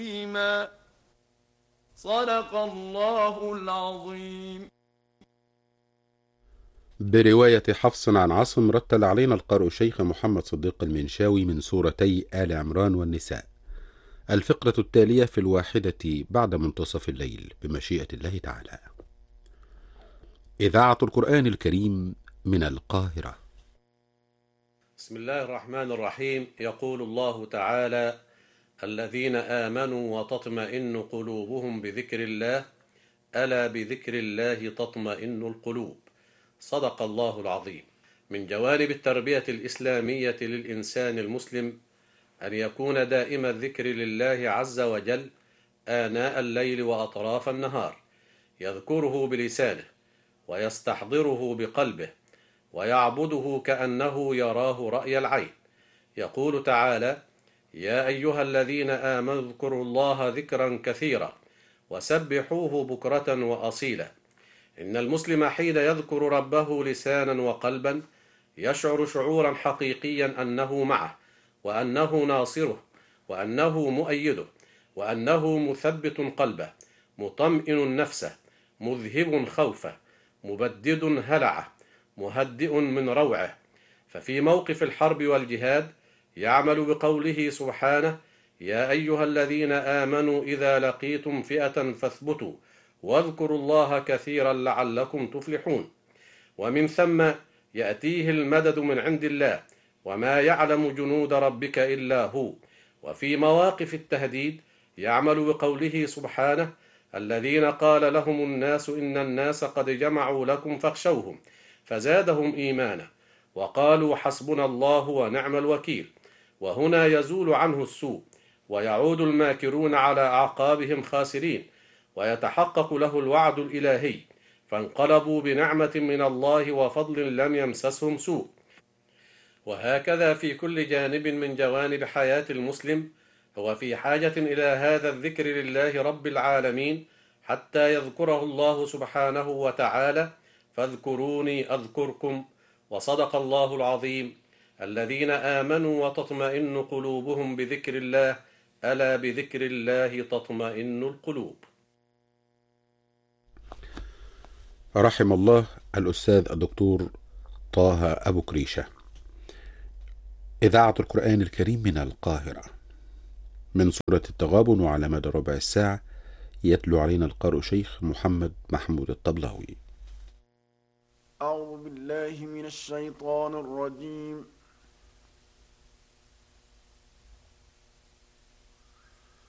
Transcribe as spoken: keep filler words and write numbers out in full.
صدق الله العظيم. برواية حفص عن عاصم رتل علينا القارئ الشيخ محمد صديق المنشاوي من سورتي آل عمران والنساء الفقرة التالية في الواحدة بعد منتصف الليل بمشيئة الله تعالى. إذاعة القرآن الكريم من القاهرة. بسم الله الرحمن الرحيم. يقول الله تعالى: الذين آمنوا وتطمئن قلوبهم بذكر الله، ألا بذكر الله تطمئن القلوب. صدق الله العظيم. من جوانب التربية الإسلامية للإنسان المسلم أن يكون دائم الذكر لله عز وجل آناء الليل وأطراف النهار، يذكره بلسانه ويستحضره بقلبه ويعبده كأنه يراه رأي العين. يقول تعالى: يا أيها الذين آمنوا اذكروا الله ذكرا كثيرا وسبحوه بكرة وأصيلا. إن المسلم حين يذكر ربه لسانا وقلبا يشعر شعورا حقيقيا أنه معه، وأنه ناصره، وأنه مؤيده، وأنه مثبت قلبه، مطمئن نفسه، مذهب خوفه، مبدد هلعه، مهدئ من روعه. ففي موقف الحرب والجهاد يعمل بقوله سبحانه: يا أيها الذين آمنوا إذا لقيتم فئة فاثبتوا واذكروا الله كثيرا لعلكم تفلحون. ومن ثم يأتيه المدد من عند الله، وما يعلم جنود ربك إلا هو. وفي مواقف التهديد يعمل بقوله سبحانه: الذين قال لهم الناس إن الناس قد جمعوا لكم فاخشوهم فزادهم إيمانا وقالوا حسبنا الله ونعم الوكيل. وهنا يزول عنه السوء ويعود الماكرون على أعقابهم خاسرين، ويتحقق له الوعد الإلهي، فانقلبوا بنعمة من الله وفضل لم يمسسهم سوء. وهكذا في كل جانب من جوانب حياة المسلم هو في حاجة إلى هذا الذكر لله رب العالمين حتى يذكره الله سبحانه وتعالى: فاذكروني أذكركم. وصدق الله العظيم. الذين آمنوا وتطمئن قلوبهم بذكر الله، ألا بذكر الله تطمئن القلوب. رحم الله الأستاذ الدكتور طه أبو كريشة. إذاعة القرآن الكريم من القاهرة. من سورة التغابن وعلى مدى ربع الساعة يتلو علينا القارئ شيخ محمد محمود الطبلاوي. أعوذ بالله من الشيطان الرجيم.